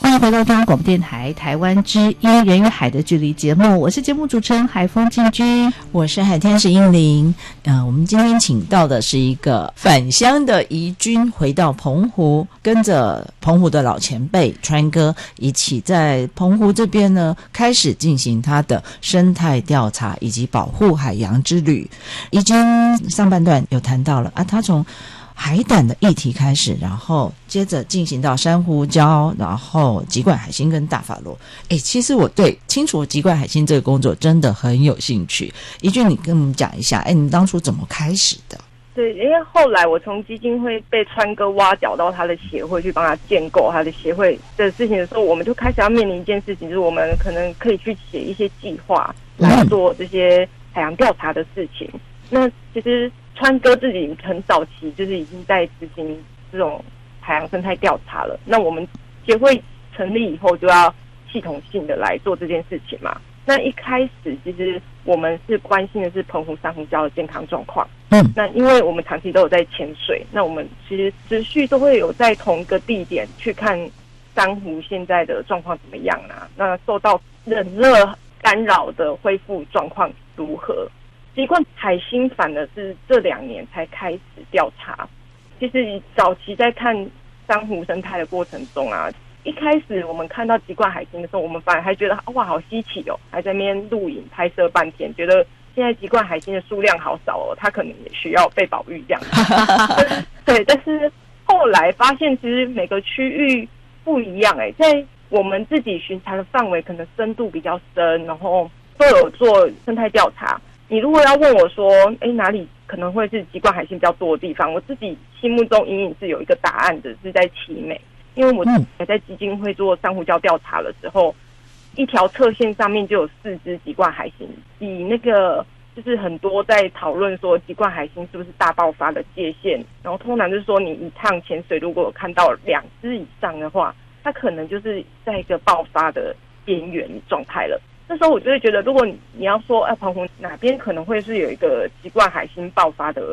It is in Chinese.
欢迎回到中央广播电台台湾之音人与海的距离节目，我是节目主持人海风静君， 我是海天使英灵。我们今天请到的是一个返乡的移军，回到澎湖，跟着澎湖的老前辈川哥一起在澎湖这边呢，开始进行他的生态调查以及保护海洋之旅。已经上半段有谈到了他从海胆的议题开始，然后接着进行到珊瑚礁，然后吉冠海星跟大法螺。其实我对清楚吉冠海星这个工作真的很有兴趣。怡君，你跟我们讲一下，你当初怎么开始的？ 对，因为后来我从基金会被川哥挖角到他的协会去帮他建构他的协会的事情的时候，我们就开始要面临一件事情，就是我们可能可以去写一些计划来做这些海洋调查的事情。那其实川哥自己很早期就是已经在执行这种海洋生态调查了，那我们协会成立以后就要系统性的来做这件事情嘛。那一开始其实我们是关心的是澎湖珊瑚礁的健康状况，那因为我们长期都有在潜水，那我们其实持续都会有在同一个地点去看珊瑚现在的状况怎么样啊，那受到冷热干扰的恢复状况如何。吉冠海星反而是这2年才开始调查。其实早期在看珊瑚生态的过程中啊，一开始我们看到吉冠海星的时候，我们反而还觉得哇好稀奇哦，还在那边录影拍摄半天，觉得现在吉冠海星的数量好少哦，它可能也需要被保育这样。对，但是后来发现其实每个区域不一样在我们自己巡查的范围可能深度比较深，然后都有做生态调查。你如果要问我说哪里可能会是吉冠海星比较多的地方，我自己心目中隐隐是有一个答案的，是在奇美。因为我还在基金会做珊瑚礁调查的时候，一条侧线上面就有4只吉冠海星，以那个就是很多在讨论说吉冠海星是不是大爆发的界限，然后通常就是说你一趟潜水如果有看到2只以上的话，它可能就是在一个爆发的边缘状态了。那时候我就会觉得，如果你要说澎湖哪边可能会是有一个吉冠海星爆发的